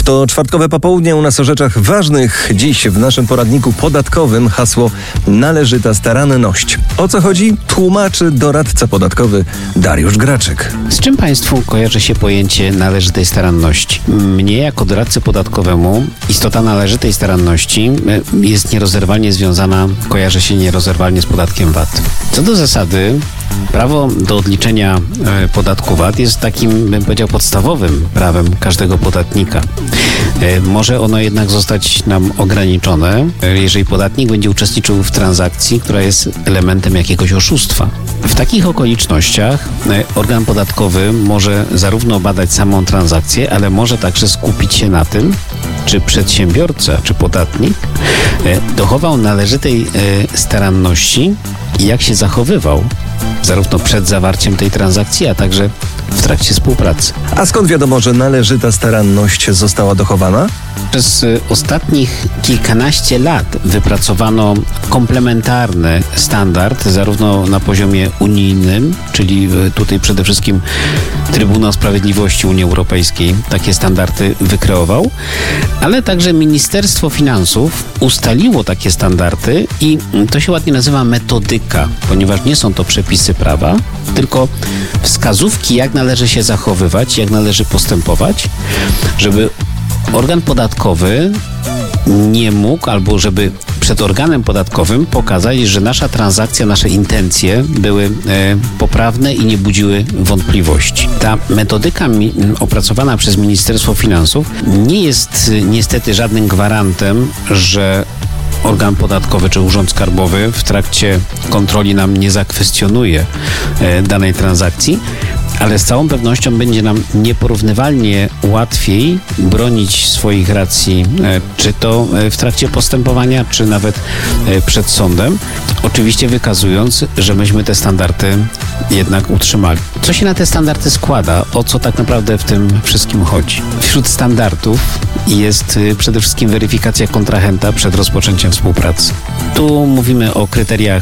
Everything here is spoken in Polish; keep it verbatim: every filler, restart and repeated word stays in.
To czwartkowe popołudnie u nas o rzeczach ważnych. Dziś w naszym poradniku podatkowym hasło należyta staranność. O co chodzi? Tłumaczy doradca podatkowy Dariusz Graczyk. Z czym Państwu kojarzy się pojęcie należytej staranności? Mnie jako doradcy podatkowemu istota należytej staranności jest nierozerwalnie związana, kojarzy się nierozerwalnie z podatkiem V A T. Co do zasady, prawo do odliczenia podatku V A T jest takim, bym powiedział, podstawowym prawem każdego podatnika. Może ono jednak zostać nam ograniczone, jeżeli podatnik będzie uczestniczył w transakcji, która jest elementem jakiegoś oszustwa. W takich okolicznościach organ podatkowy może zarówno badać samą transakcję, ale może także skupić się na tym, czy przedsiębiorca, czy podatnik dochował należytej staranności i jak się zachowywał zarówno przed zawarciem tej transakcji, a także w trakcie współpracy. A skąd wiadomo, że należyta staranność została dochowana? Przez ostatnich kilkanaście lat wypracowano komplementarny standard, zarówno na poziomie unijnym, czyli tutaj przede wszystkim Trybunał Sprawiedliwości Unii Europejskiej takie standardy wykreował, ale także Ministerstwo Finansów ustaliło takie standardy i to się ładnie nazywa metodyka, ponieważ nie są to przepisy prawa, tylko wskazówki, jak należy się zachowywać, jak należy postępować, żeby organ podatkowy nie mógł, albo żeby przed organem podatkowym pokazać, że nasza transakcja, nasze intencje były e, poprawne i nie budziły wątpliwości. Ta metodyka mi, opracowana przez Ministerstwo Finansów nie jest niestety żadnym gwarantem, że organ podatkowy czy urząd skarbowy w trakcie kontroli nam nie zakwestionuje e, danej transakcji, ale z całą pewnością będzie nam nieporównywalnie łatwiej bronić swoich racji, czy to w trakcie postępowania, czy nawet przed sądem, oczywiście wykazując, że myśmy te standardy jednak utrzymali. Co się na te standardy składa? O co tak naprawdę w tym wszystkim chodzi? Wśród standardów jest przede wszystkim weryfikacja kontrahenta przed rozpoczęciem współpracy. Tu mówimy o kryteriach